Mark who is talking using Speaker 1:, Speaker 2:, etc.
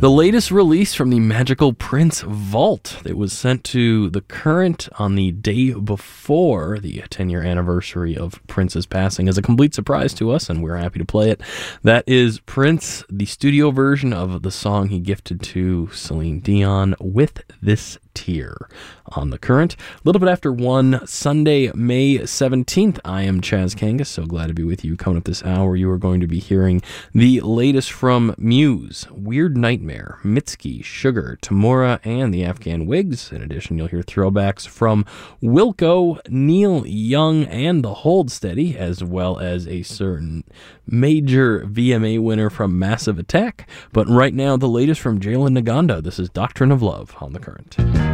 Speaker 1: The latest release from the Magical Prince Vault. It was sent to The Current on the day before the 10-year anniversary of Prince's passing as a complete surprise to us, and we're happy to play it. That is Prince, the studio version of the song he gifted to Celine Dion, With This Tear, on The Current. A little bit after 1, Sunday, May 17th. I am Chaz Kangas, so glad to be with you. Coming up this hour, you are going to be hearing the latest from Muse, Weird Nightmare, Mitski, Sugar, Tamura, and the Afghan Wigs. In addition, you'll hear throwbacks from Wilco, Neil Young, and the Hold Steady, as well as a certain major VMA winner from Massive Attack. But right now, the latest from Jalen Naganda. This is Doctrine of Love on The Current.